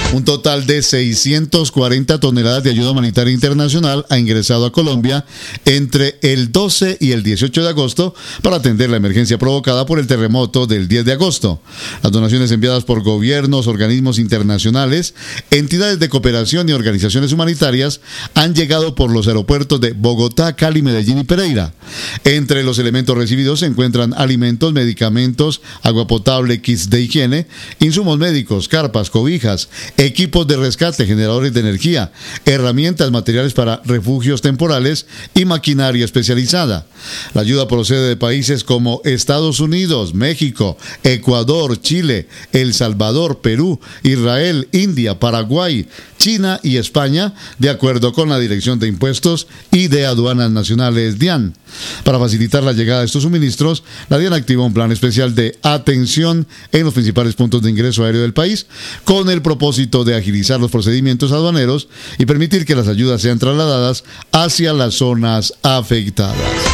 Un total de 640 toneladas de ayuda humanitaria internacional ha ingresado a Colombia entre el 12 y el 18 de agosto para atender la emergencia provocada por el terremoto del 10 de agosto. Las donaciones enviadas por gobiernos, organismos internacionales, entidades de cooperación y organizaciones humanitarias han llegado por los aeropuertos de Bogotá, Cali, Medellín y Pereira. Entre los elementos recibidos se encuentran alimentos, medicamentos, agua potable, kits de higiene, insumos médicos, carpas, cobijas, equipos de rescate, generadores de energía, herramientas, materiales para refugios temporales y maquinaria especializada. La ayuda procede de países como Estados Unidos, México, Ecuador, Chile, El Salvador, Perú, Israel, India, Paraguay, China y España, de acuerdo con la Dirección de Impuestos y de Aduanas Nacionales, DIAN. Para facilitar la llegada de estos suministros, la DIAN activó un plan especial de atención en los principales puntos de ingreso aéreo del país, con el propósito de agilizar los procedimientos aduaneros y permitir que las ayudas sean trasladadas hacia las zonas afectadas.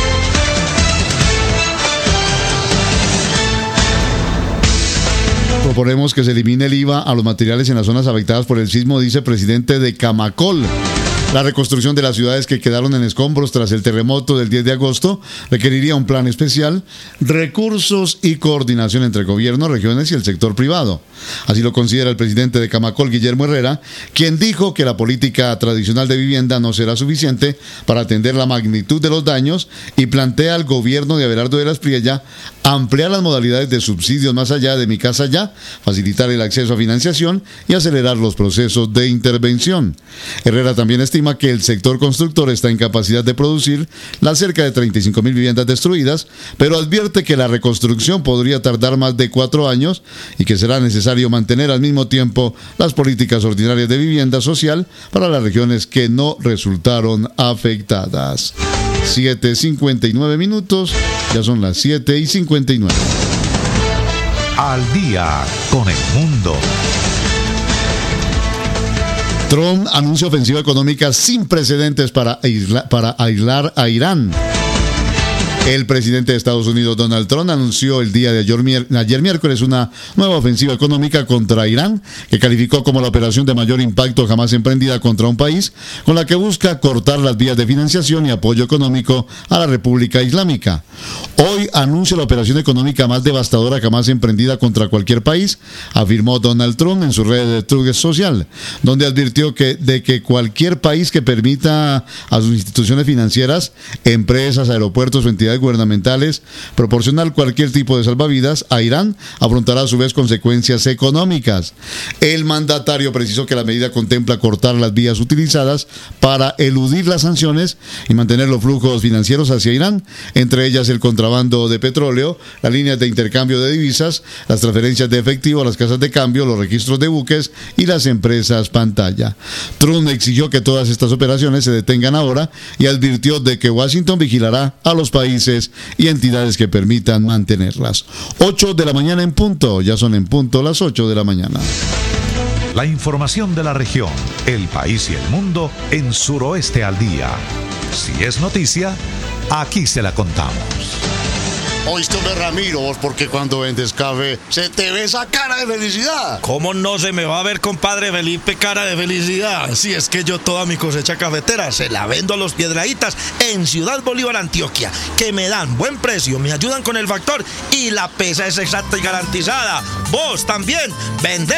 Proponemos que se elimine el IVA a los materiales en las zonas afectadas por el sismo, dice presidente de Camacol. La reconstrucción de las ciudades que quedaron en escombros tras el terremoto del 10 de agosto requeriría un plan especial, recursos y coordinación entre gobiernos, regiones y el sector privado. Así lo considera el presidente de Camacol, Guillermo Herrera, quien dijo que la política tradicional de vivienda no será suficiente para atender la magnitud de los daños y plantea al gobierno de Abelardo de la Espriella ampliar las modalidades de subsidios más allá de Mi Casa Ya, facilitar el acceso a financiación y acelerar los procesos de intervención. Herrera también estima que el sector constructor está en capacidad de producir las cerca de 35.000 viviendas destruidas, pero advierte que la reconstrucción podría tardar más de 4 años y que será necesario mantener al mismo tiempo las políticas ordinarias de vivienda social para las regiones que no resultaron afectadas. 7:59 minutos, ya son las 7:59. Al día con el mundo. Trump anuncia ofensiva económica sin precedentes para aislar a Irán. El presidente de Estados Unidos, Donald Trump, anunció el día de ayer miércoles una nueva ofensiva económica contra Irán, que calificó como la operación de mayor impacto jamás emprendida contra un país, con la que busca cortar las vías de financiación y apoyo económico a la República Islámica. Hoy anuncia la operación económica más devastadora jamás emprendida contra cualquier país, afirmó Donald Trump en su red de Truth Social, donde advirtió de que cualquier país que permita a sus instituciones financieras, empresas, aeropuertos o entidades gubernamentales proporcionar cualquier tipo de salvavidas a Irán afrontará a su vez consecuencias económicas. El mandatario precisó que la medida contempla cortar las vías utilizadas para eludir las sanciones y mantener los flujos financieros hacia Irán, entre ellas el contrabando de petróleo, las líneas de intercambio de divisas, las transferencias de efectivo a las casas de cambio, los registros de buques y las empresas pantalla. Trump exigió que todas estas operaciones se detengan ahora y advirtió de que Washington vigilará a los países y entidades que permitan mantenerlas. 8 de la mañana en punto, ya son en punto las 8 de la mañana. La información de la región, el país y el mundo en Suroeste al Día. Si es noticia, aquí se la contamos. Oíste, hombre, Ramiro, vos porque cuando vendes café se te ve esa cara de felicidad. ¿Cómo no se me va a ver, compadre Felipe, cara de felicidad? Si es que yo toda mi cosecha cafetera se la vendo a los Piedrahítas en Ciudad Bolívar, Antioquia, que me dan buen precio, me ayudan con el factor y la pesa es exacta y garantizada. Vos también, vende